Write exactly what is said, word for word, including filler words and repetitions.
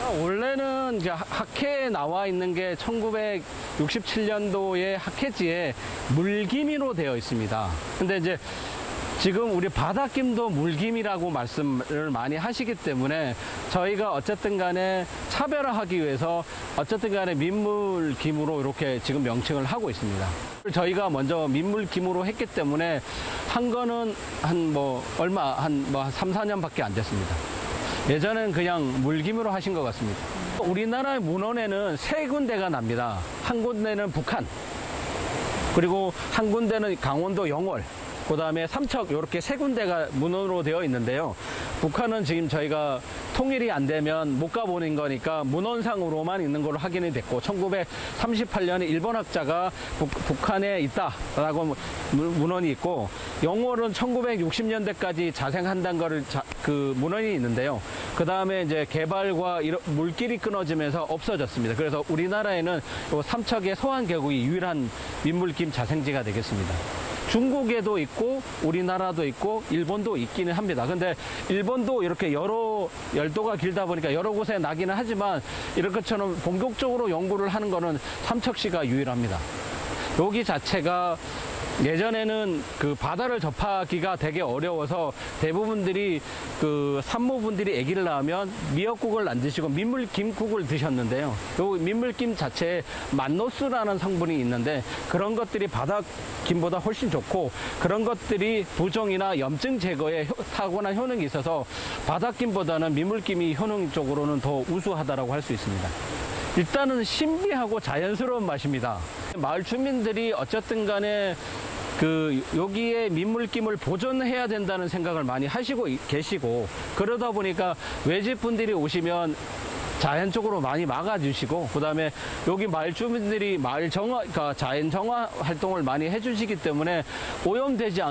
원래는 이제 학회에 나와 있는 게 천구백육십칠 년도에 학회지에 물기미로 되어 있습니다. 근데 이제 지금 우리 바닷김도 물김이라고 말씀을 많이 하시기 때문에 저희가 어쨌든 간에 차별화하기 위해서 어쨌든 간에 민물김으로 이렇게 지금 명칭을 하고 있습니다. 저희가 먼저 민물김으로 했기 때문에 한 거는 한 뭐 얼마 한 뭐 삼, 사 년밖에 안 됐습니다. 예전엔 그냥 물김으로 하신 것 같습니다. 우리나라의 문헌에는 세 군데가 납니다. 한 군데는 북한, 그리고 한 군데는 강원도 영월, 그 다음에 삼척, 이렇게 세 군데가 문헌으로 되어 있는데요. 북한은 지금 저희가 통일이 안 되면 못 가보는 거니까 문헌상으로만 있는 걸로 확인이 됐고, 천구백삼십팔 년에 일본 학자가 북, 북한에 있다라고 문헌이 있고, 영월은 천구백육십 년대까지 자생한다는 거를 자, 그 문헌이 있는데요. 그 다음에 이제 개발과 이런 물길이 끊어지면서 없어졌습니다. 그래서 우리나라에는 요 삼척의 소환계곡이 유일한 민물김 자생지가 되겠습니다. 중국에도 있고 우리나라도 있고 일본도 있기는 합니다. 근데 일본도 이렇게 여러 열도가 길다 보니까 여러 곳에 나기는 하지만 이런 것처럼 본격적으로 연구를 하는 거는 삼척시가 유일합니다. 여기 자체가 예전에는 그 바다를 접하기가 되게 어려워서 대부분들이 그 산모분들이 아기를 낳으면 미역국을 안 드시고 민물김국을 드셨는데요. 요 민물김 자체에 만노스라는 성분이 있는데 그런 것들이 바닷김보다 훨씬 좋고, 그런 것들이 부종이나 염증 제거에 타고난 효능이 있어서 바닷김보다는 민물김이 효능적으로는 더 우수하다라고 할 수 있습니다. 일단은 신비하고 자연스러운 맛입니다. 마을 주민들이 어쨌든 간에 그 여기에 민물김을 보존해야 된다는 생각을 많이 하시고 계시고, 그러다 보니까 외집 분들이 오시면 자연적으로 많이 막아주시고, 그 다음에 여기 마을 주민들이 마을 정화, 그러니까 자연 정화 활동을 많이 해주시기 때문에 오염되지 않고